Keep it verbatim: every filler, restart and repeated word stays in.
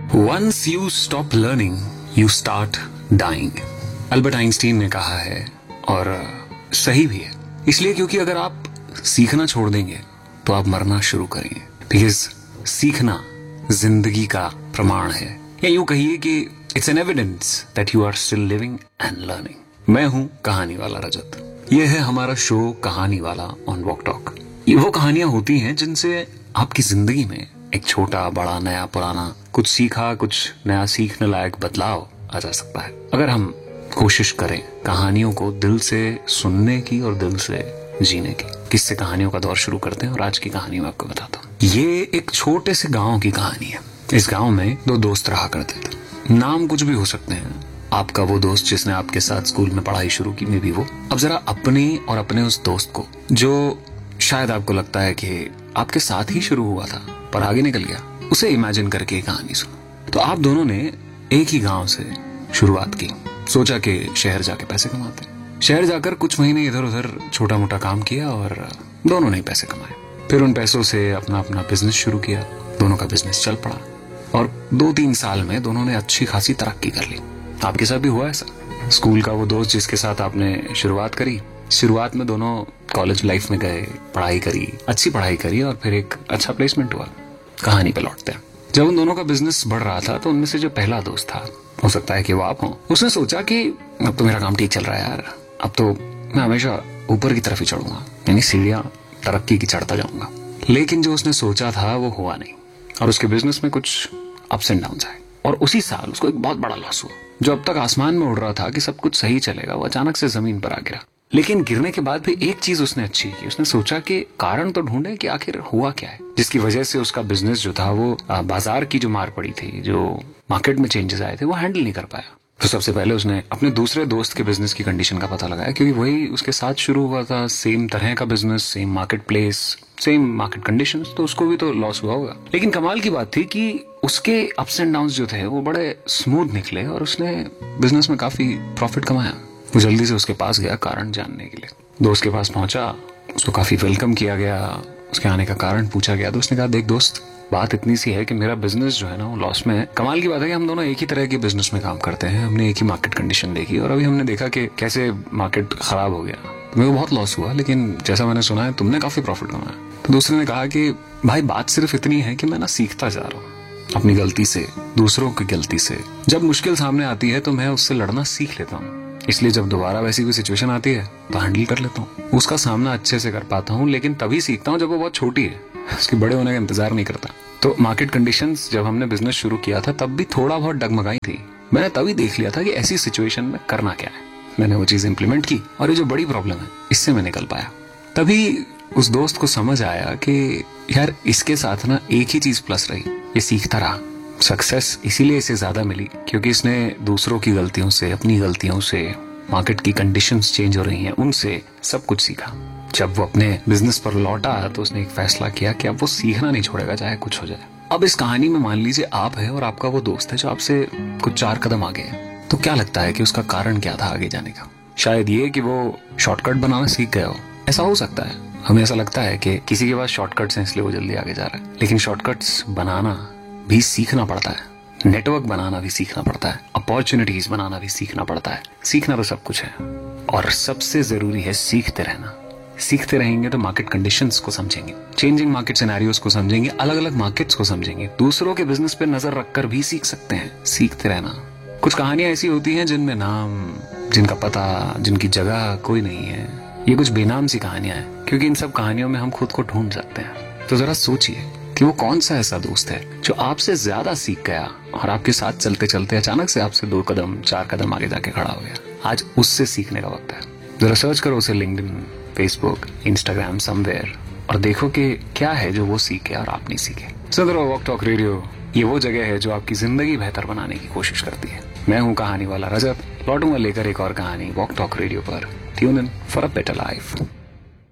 Once you stop learning, you start dying. Albert Einstein ने कहा है, और सही भी है। इसलिए क्योंकि अगर आप सीखना छोड़ देंगे तो आप मरना शुरू करेंगे। बिकॉज सीखना जिंदगी का प्रमाण है, या यूं कहिए कि it's an evidence that you are still living and learning. मैं हूं कहानी वाला रजत। यह है हमारा शो कहानी वाला ऑन वॉक टॉक। ये वो कहानियां होती हैं जिनसे आपकी जिंदगी में एक छोटा बड़ा नया पुराना कुछ सीखा, कुछ नया सीखने लायक बदलाव आ जा सकता है, अगर हम कोशिश करें कहानियों को दिल से सुनने की और दिल से जीने की। किससे कहानियों का दौर शुरू करते हैं और आज की कहानी मैं आपको बताता हूँ। ये एक छोटे से गांव की कहानी है। इस गांव में दो दोस्त रहा करते थे। नाम कुछ भी हो सकते हैं। आपका वो दोस्त जिसने आपके साथ स्कूल में पढ़ाई शुरू की, में भी वो। अब जरा अपने और अपने उस दोस्त को, जो शायद आपको लगता है कि आपके साथ ही शुरू हुआ था पर आगे निकल गया, उसे इमेजिन करके कहानी सुनो। तो आप दोनों ने एक ही गांव से शुरुआत की। सोचा कि शहर जाके पैसे कमाते हैं। शहर जाकर कुछ महीने इधर उधर छोटा मोटा काम किया और दोनों ने पैसे कमाए। फिर उन पैसों से अपना अपना बिजनेस शुरू किया। दोनों का बिजनेस चल पड़ा और दो तीन साल में दोनों ने अच्छी खासी तरक्की कर ली। आपके साथ भी हुआ ऐसा? स्कूल का वो दोस्त जिसके साथ आपने शुरुआत करी, शुरुआत में दोनों कॉलेज लाइफ में गए, पढ़ाई करी, अच्छी पढ़ाई करी और फिर एक अच्छा प्लेसमेंट हुआ। कहानी पे लौटते हैं। जब उन दोनों का बिजनेस बढ़ रहा था तो उनमें से जो पहला दोस्त था, हो सकता है कि वो आप हो, उसने सोचा कि अब तो मेरा काम ठीक चल रहा है यार, अब तो मैं हमेशा ऊपर की तरफ ही चढ़ूंगा, यानी सीढ़ियां तरक्की की चढ़ता जाऊंगा। लेकिन जो उसने सोचा था वो हुआ नहीं और उसके बिजनेस में कुछ अप्स एंड डाउन आए और उसी साल उसको एक बहुत बड़ा लॉस हुआ। जो अब तक आसमान में उड़ रहा था कि सब कुछ सही चलेगा, वो अचानक से जमीन पर आ गिरा। लेकिन गिरने के बाद भी एक चीज उसने अच्छी की। उसने सोचा कि कारण तो ढूंढे कि आखिर हुआ क्या है जिसकी वजह से उसका बिजनेस जो था वो बाजार की जो मार पड़ी थी, जो मार्केट में चेंजेस आए थे, वो हैंडल नहीं कर पाया। तो सबसे पहले उसने अपने दूसरे दोस्त के बिजनेस की कंडीशन का पता लगाया, क्योंकि वही उसके साथ शुरू हुआ था, सेम तरह का business, same market place, same market conditions, तो उसको भी तो लॉस हुआ होगा। लेकिन कमाल की बात थी कि उसके अप्स एंड डाउन्स जो थे वो बड़े स्मूथ निकले और उसने बिजनेस में काफी प्रॉफिट कमाया। वो जल्दी से उसके पास गया कारण जानने के लिए। दोस्त के पास पहुंचा, उसको काफी वेलकम किया गया, उसके आने का कारण पूछा गया। तो उसने कहा, देख दोस्त, बात इतनी सी है कि मेरा बिजनेस जो है ना वो लॉस में है। कमाल की बात है कि हम दोनों एक ही तरह के बिजनेस में काम करते हैं, हमने एक ही मार्केट कंडीशन देखी और अभी हमने देखा कि कैसे मार्केट खराब हो गया। तो मेरे को बहुत लॉस हुआ, लेकिन जैसा मैंने सुना है तुमने काफी प्रॉफिट कमाया। तो दूसरे ने कहा कि भाई बात सिर्फ इतनी है कि मैं ना सीखता जा रहा हूँ अपनी गलती से, दूसरों की गलती से। जब मुश्किल सामने आती है तो मैं उससे लड़ना सीख लेता हूँ, इसलिए जब दोबारा वैसी कोई सिचुएशन आती है तो हैंडल कर लेता हूँ, उसका सामना अच्छे से कर पाता हूँ। लेकिन तभी सीखता हूँ जब वो बहुत छोटी है, उसके बड़े होने का इंतजार नहीं करता। तो मार्केट कंडीशंस जब हमने बिजनेस शुरू किया था तब भी थोड़ा बहुत डगमगाई थी। मैंने तभी देख लिया था कि ऐसी सिचुएशन में करना क्या है। मैंने वो चीज इंप्लीमेंट की और ये जो बड़ी प्रॉब्लम है इससे मैं निकल पाया। तभी उस दोस्त को समझ आया कि यार इसके साथ ना एक ही चीज प्लस रही, ये सीखता रहा। सक्सेस इसीलिए इसे ज्यादा मिली क्योंकि इसने दूसरों की गलतियों से, अपनी गलतियों से, मार्केट की कंडीशंस चेंज हो रही हैं उनसे सब कुछ सीखा। जब वो अपने बिजनेस पर लौटा तो उसने एक फैसला किया कि अब वो सीखना नहीं छोड़ेगा चाहे कुछ हो जाए। अब इस कहानी में मान लीजिए आप है और आपका वो दोस्त है जो आपसे कुछ चार कदम आगे है। तो क्या लगता है कि उसका कारण क्या था आगे जाने का? शायद ये कि वो शॉर्टकट बनाना सीख गया हो। ऐसा हो सकता है। हमें ऐसा लगता है कि किसी के पास शॉर्टकट्स हैं इसलिए वो जल्दी आगे जा रहा है, लेकिन शॉर्टकट्स बनाना भी सीखना पड़ता है, नेटवर्क बनाना भी सीखना पड़ता है, अपॉर्चुनिटीज बनाना भी सीखना पड़ता है। सीखना तो सब कुछ है और सबसे जरूरी है सीखते रहना। सीखते रहेंगे तो मार्केट कंडीशंस को समझेंगे, चेंजिंग मार्केट सिनेरियोस को समझेंगे, अलग अलग मार्केट्स को समझेंगे, दूसरों के बिजनेस पे नजर रखकर भी सीख सकते हैं। सीखते रहना। कुछ कहानियां ऐसी होती हैं जिनमें नाम, जिनका पता, जिनकी जगह कोई नहीं है। ये कुछ बेनाम सी कहानियां हैं क्योंकि इन सब कहानियों में हम खुद को ढूंढ सकते हैं। तो जरा सोचिए कि वो कौन सा ऐसा दोस्त है जो आपसे ज्यादा सीख गया और आपके साथ चलते चलते अचानक से आपसे दो कदम, चार कदम आगे जाके खड़ा हो गया। आज उससे सीखने का वक्त है। जरा सर्च करो उसे लिंक्डइन, फेसबुक, इंस्टाग्राम, समवेयर और देखो कि क्या है जो वो सीखे और आप नहीं सीखे। सुन रहे हो वॉक टॉक रेडियो। ये वो जगह है जो आपकी जिंदगी बेहतर बनाने की कोशिश करती है। मैं हूँ कहानी वाला रजत। लौटूंगा लेकर एक और कहानी वॉक टॉक रेडियो पर। Tune in for a better life.